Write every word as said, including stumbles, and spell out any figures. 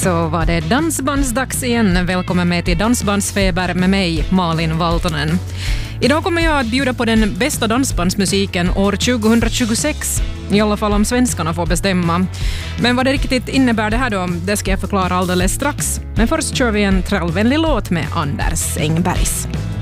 Så var det dansbandsdags igen. Välkommen med till Dansbandsfeber med mig, Malin Valtonen. Idag kommer jag att bjuda på den bästa dansbandsmusiken år tjugohundratjugosex. I alla fall om svenskarna får bestämma. Men vad det riktigt innebär det här då, det ska jag förklara alldeles strax. Men först kör vi en trallvänlig låt med Anders Engbergs.